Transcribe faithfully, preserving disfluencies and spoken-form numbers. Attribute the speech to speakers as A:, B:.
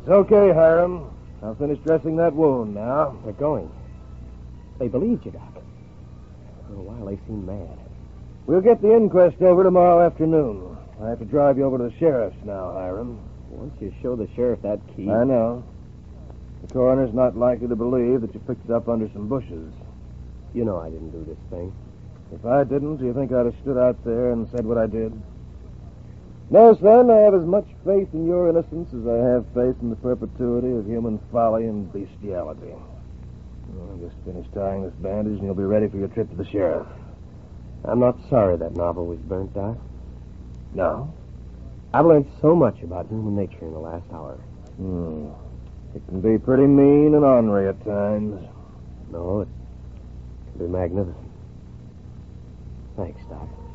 A: It's okay, Hiram. I'll finish dressing that wound now.
B: They're going. They believed you, Doc. For a while, they seemed mad.
A: We'll get the inquest over tomorrow afternoon. I have to drive you over to the sheriff's now, Hiram.
B: Once you show the sheriff that key...
A: I know. The coroner's not likely to believe that you picked it up under some bushes.
B: You know I didn't do this thing.
A: If I didn't, do you think I'd have stood out there and said what I did? No, son, I have as much faith in your innocence as I have faith in the perpetuity of human folly and bestiality. I'll just finish tying this bandage and you'll be ready for your trip to the sheriff.
B: I'm not sorry that novel was burnt, Doc.
A: No?
B: I've learned so much about human nature in the last hour.
A: Hmm. It can be pretty mean and ornery at times.
B: No, it can be magnificent. Thanks, Doc.